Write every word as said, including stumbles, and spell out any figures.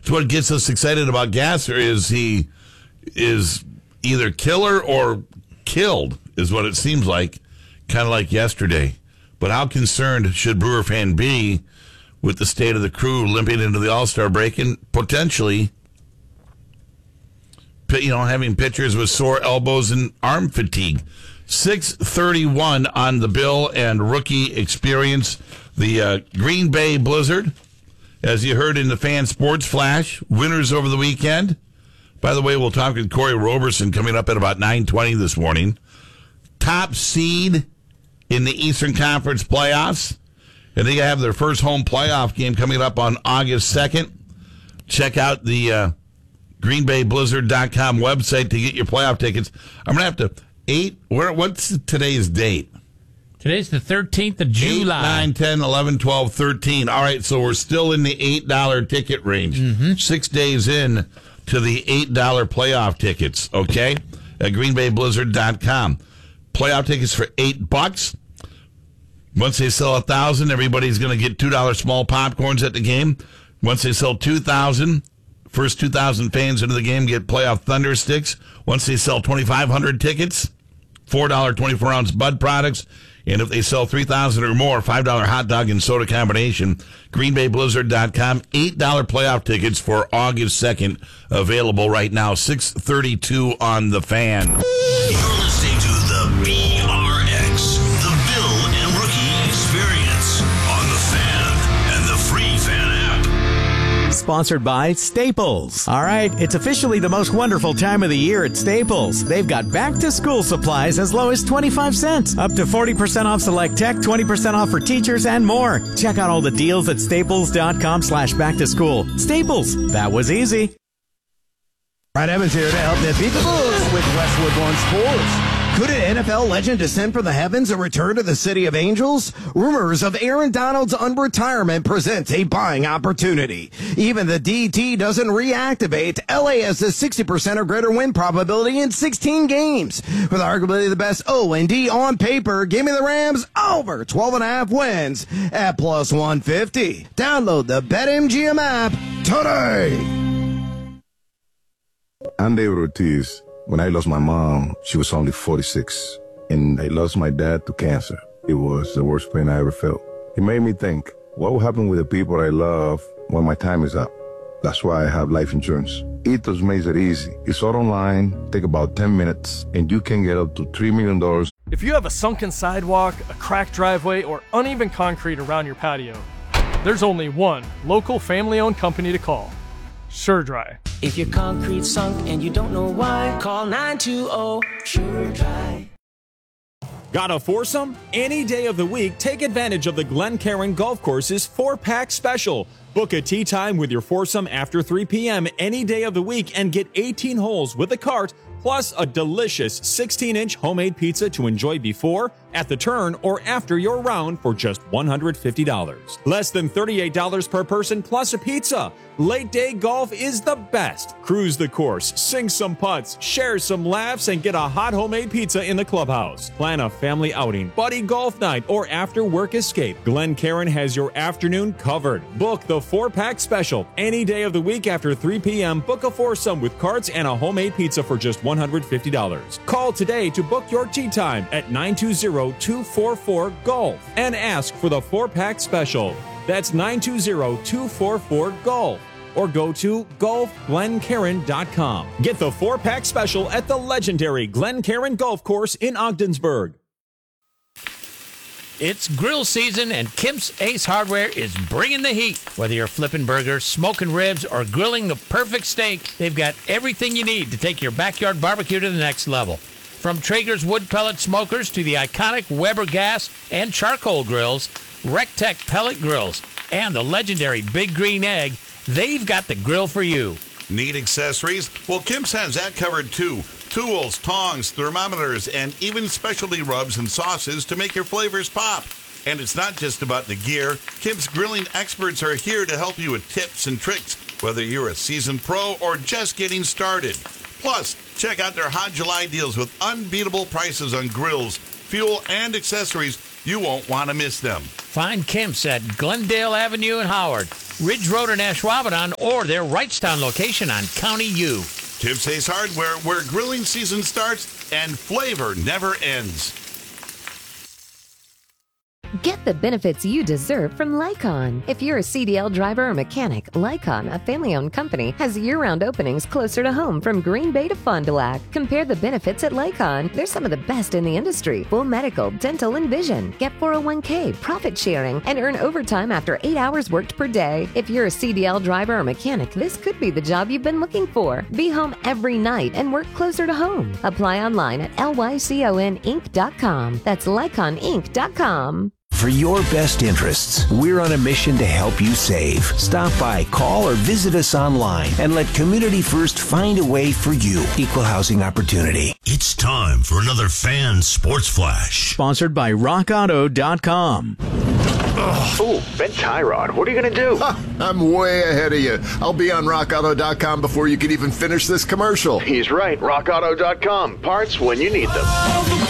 It's what gets us excited about Gasser is he is either killer or killed, is what it seems like, kind of like yesterday. But how concerned should Brewer fan be with the state of the crew limping into the All-Star break and potentially, you know, having pitchers with sore elbows and arm fatigue? six thirty-one on the Bill and Rookie Experience. The uh, Green Bay Blizzard, as you heard in the Fan Sports Flash, winners over the weekend. By the way, we'll talk with Corey Roberson coming up at about nine twenty this morning. Top seed in the Eastern Conference playoffs. And they have their first home playoff game coming up on August second. Check out the uh, green bay blizzard dot com website to get your playoff tickets. I'm going to have to, eight, where, what's today's date? Today's the thirteenth of July. eight, nine, ten, eleven, twelve, thirteen. All right, so we're still in the eight dollars ticket range. Mm-hmm. Six days in to the eight dollars playoff tickets, okay? At green bay blizzard dot com. Playoff tickets for eight bucks. Once they sell one thousand, everybody's going to get two dollars small popcorns at the game. Once they sell two thousand, first two thousand fans into the game get playoff Thunder Sticks. Once they sell twenty-five hundred tickets, four dollars twenty-four ounce Bud products. And if they sell three thousand or more, five dollars hot dog and soda combination. green bay blizzard dot com. eight dollars playoff tickets for August second available right now. six thirty-two on The Fan. You're listening to the B R X, the Bill and Rookie Experience on The Fan and the free Fan app. Sponsored by Staples. All right, it's officially the most wonderful time of the year at Staples. They've got back-to-school supplies as low as twenty-five cents, up to forty percent off select tech, twenty percent off for teachers, and more. Check out all the deals at staples.com slash back-to-school. Staples, that was easy. Brad Evans here to help them beat the Bulls with Westwood One Sports. Could an N F L legend descend from the heavens and return to the City of Angels? Rumors of Aaron Donald's unretirement presents a buying opportunity. Even the D T doesn't reactivate. L A has a sixty percent or greater win probability in sixteen games. With arguably the best O and D on paper, give me the Rams over twelve and a half wins at plus one fifty. Download the BetMGM app today. I'm David Ortiz. When I lost my mom, she was only forty-six, and I lost my dad to cancer. It was the worst pain I ever felt. It made me think, what will happen with the people I love when my time is up? That's why I have life insurance. Ethos makes it easy. It's all online, take about ten minutes, and you can get up to three million dollars. If you have a sunken sidewalk, a cracked driveway, or uneven concrete around your patio, there's only one local family-owned company to call. SureDry. If your concrete's sunk and you don't know why, call nine two zero SureDry. Got a foursome? Any day of the week, take advantage of the Glencairn Golf Course's four-pack special. Book a tee time with your foursome after three p.m. any day of the week and get eighteen holes with a cart, plus a delicious sixteen inch homemade pizza to enjoy before, at the turn, or after your round for just one hundred fifty dollars. Less than thirty-eight dollars per person plus a pizza. Late day golf is the best. Cruise the course, sing some putts, share some laughs, and get a hot homemade pizza in the clubhouse. Plan a family outing, buddy golf night, or after work escape. Glencairn has your afternoon covered. Book the four-pack special any day of the week after three p.m. Book a foursome with carts and a homemade pizza for just one hundred fifty dollars. Call today to book your tee time at nine two zero, two four four, golf and ask for the four-pack special. That's nine two zero, two four four, golf. Or go to golf glencairn dot com. Get the four-pack special at the legendary Glencairn Golf Course in Ogdensburg. It's grill season, and Kemp's Ace Hardware is bringing the heat. Whether you're flipping burgers, smoking ribs, or grilling the perfect steak, they've got everything you need to take your backyard barbecue to the next level. From Traeger's wood pellet smokers to the iconic Weber gas and charcoal grills, Rectech pellet grills, and the legendary Big Green Egg, they've got the grill for you. Need accessories? Well, Kemp's has that covered too. Tools, tongs, thermometers, and even specialty rubs and sauces to make your flavors pop. And it's not just about the gear. Kemp's grilling experts are here to help you with tips and tricks, whether you're a seasoned pro or just getting started. Plus, check out their Hot July deals with unbeatable prices on grills, fuel, and accessories You won't want to miss them. Find Kemp's at Glendale Avenue in Howard, Ridge Road in Ashwaubenon, or their Wrightstown location on County U. Kemp's Ace Hardware, where grilling season starts and flavor never ends. Get the benefits you deserve from Lycon. If you're a C D L driver or mechanic, Lycon, a family-owned company, has year-round openings closer to home from Green Bay to Fond du Lac. Compare the benefits at Lycon. They're some of the best in the industry. Full medical, dental, and vision. Get four oh one k, profit sharing, and earn overtime after eight hours worked per day. If you're a C D L driver or mechanic, this could be the job you've been looking for. Be home every night and work closer to home. Apply online at lycon inc dot com. That's lycon inc dot com. For your best interests, we're on a mission to help you save. Stop by, call, or visit us online and let Community First find a way for you. Equal housing opportunity. It's time for another Fan Sports Flash. Sponsored by rock auto dot com. Oh, Ben Tyrod, what are you going to do? Ha, I'm way ahead of you. I'll be on rock auto dot com before you can even finish this commercial. He's right, rock auto dot com. Parts when you need them.